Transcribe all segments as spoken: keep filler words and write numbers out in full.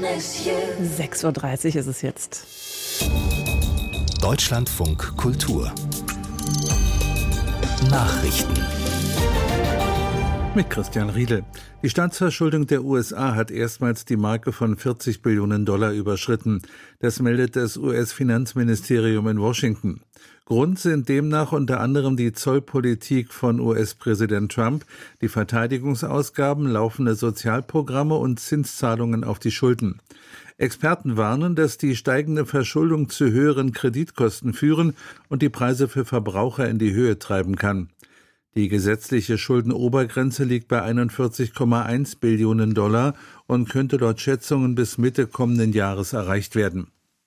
sechs Uhr dreißig ist es jetzt. Deutschlandfunk Kultur Nachrichten mit Christian Riedel. Die Staatsverschuldung der U S A hat erstmals die Marke von vierzig Billionen Dollar überschritten. Das meldet das U S-Finanzministerium in Washington. Grund sind demnach unter anderem die Zollpolitik von U S-Präsident Trump, die Verteidigungsausgaben, laufende Sozialprogramme und Zinszahlungen auf die Schulden. Experten warnen, dass die steigende Verschuldung zu höheren Kreditkosten führen und die Preise für Verbraucher in die Höhe treiben kann. Die gesetzliche Schuldenobergrenze liegt bei einundvierzig Komma eins Billionen Dollar und könnte laut Schätzungen bis Mitte kommenden Jahres erreicht werden.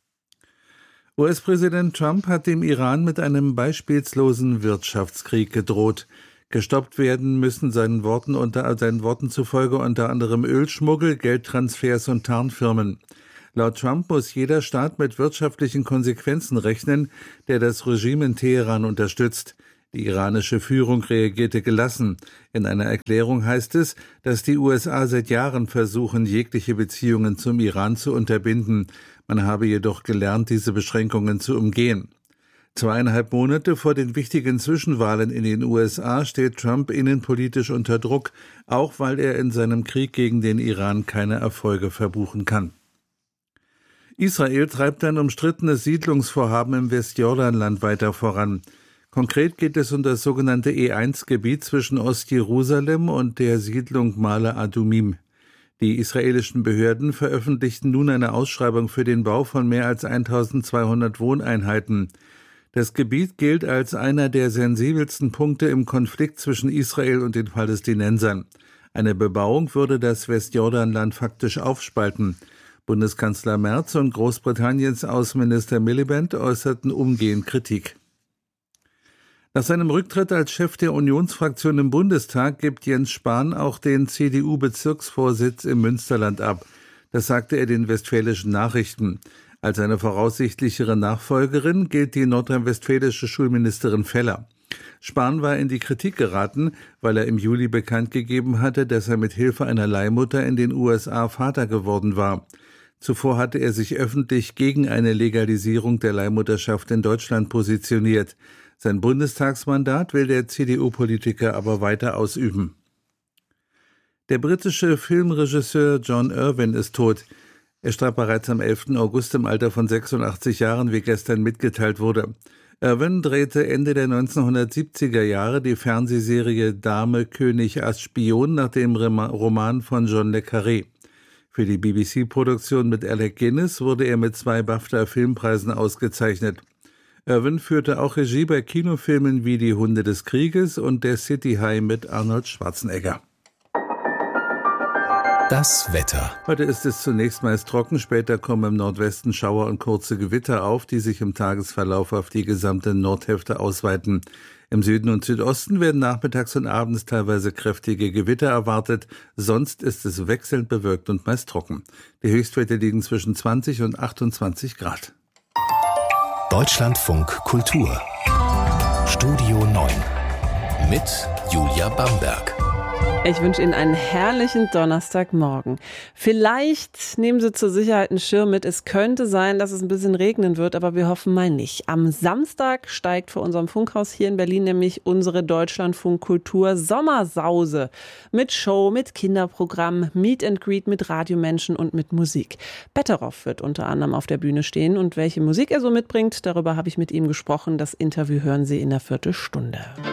U S-Präsident Trump hat dem Iran mit einem beispielslosen Wirtschaftskrieg gedroht. Gestoppt werden müssen seinen Worten, unter, seinen Worten zufolge unter anderem Ölschmuggel, Geldtransfers und Tarnfirmen. Laut Trump muss jeder Staat mit wirtschaftlichen Konsequenzen rechnen, der das Regime in Teheran unterstützt. Die iranische Führung reagierte gelassen. In einer Erklärung heißt es, dass die U S A seit Jahren versuchen, jegliche Beziehungen zum Iran zu unterbinden. Man habe jedoch gelernt, diese Beschränkungen zu umgehen. Zweieinhalb Monate vor den wichtigen Zwischenwahlen in den U S A steht Trump innenpolitisch unter Druck, auch weil er in seinem Krieg gegen den Iran keine Erfolge verbuchen kann. Israel treibt ein umstrittenes Siedlungsvorhaben im Westjordanland weiter voran. Konkret geht es um das sogenannte E eins Gebiet zwischen Ostjerusalem und der Siedlung Male Adumim. Die israelischen Behörden veröffentlichten nun eine Ausschreibung für den Bau von mehr als eintausendzweihundert Wohneinheiten. Das Gebiet gilt als einer der sensibelsten Punkte im Konflikt zwischen Israel und den Palästinensern. Eine Bebauung würde das Westjordanland faktisch aufspalten. Bundeskanzler Merz und Großbritanniens Außenminister Miliband äußerten umgehend Kritik. Nach seinem Rücktritt als Chef der Unionsfraktion im Bundestag gibt Jens Spahn auch den C D U-Bezirksvorsitz im Münsterland ab. Das sagte er den Westfälischen Nachrichten. Als seine voraussichtlichere Nachfolgerin gilt die nordrhein-westfälische Schulministerin Feller. Spahn war in die Kritik geraten, weil er im Juli bekannt gegeben hatte, dass er mit Hilfe einer Leihmutter in den U S A Vater geworden war. Zuvor hatte er sich öffentlich gegen eine Legalisierung der Leihmutterschaft in Deutschland positioniert. Sein Bundestagsmandat will der C D U-Politiker aber weiter ausüben. Der britische Filmregisseur John Irwin ist tot. Er starb bereits am elften August im Alter von sechsundachtzig Jahren, wie gestern mitgeteilt wurde. Irwin drehte Ende der neunzehnhundertsiebziger Jahre die Fernsehserie Dame, König, Ass, Spion nach dem Roman von John le Carré. Für die B B C-Produktion mit Alec Guinness wurde er mit zwei BAFTA-Filmpreisen ausgezeichnet. Irwin führte auch Regie bei Kinofilmen wie Die Hunde des Krieges und Der City High mit Arnold Schwarzenegger. Das Wetter. Heute ist es zunächst meist trocken, später kommen im Nordwesten Schauer und kurze Gewitter auf, die sich im Tagesverlauf auf die gesamte Nordhälfte ausweiten. Im Süden und Südosten werden nachmittags und abends teilweise kräftige Gewitter erwartet, sonst ist es wechselnd bewölkt und meist trocken. Die Höchstwerte liegen zwischen zwanzig und achtundzwanzig Grad. Deutschlandfunk Kultur Studio neun mit Julia Bamberg. Ich wünsche Ihnen einen herrlichen Donnerstagmorgen. Vielleicht nehmen Sie zur Sicherheit einen Schirm mit. Es könnte sein, dass es ein bisschen regnen wird, aber wir hoffen mal nicht. Am Samstag steigt vor unserem Funkhaus hier in Berlin nämlich unsere Deutschlandfunk Kultur Sommersause. Mit Show, mit Kinderprogramm, Meet and Greet mit Radiomenschen und mit Musik. Betteroff wird unter anderem auf der Bühne stehen und welche Musik er so mitbringt, darüber habe ich mit ihm gesprochen. Das Interview hören Sie in der Viertelstunde.